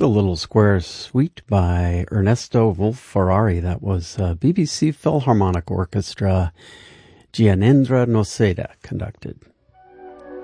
The Little Square Suite by Ernesto Wolf-Ferrari. That was BBC Philharmonic Orchestra. Gyanendra Noseda conducted.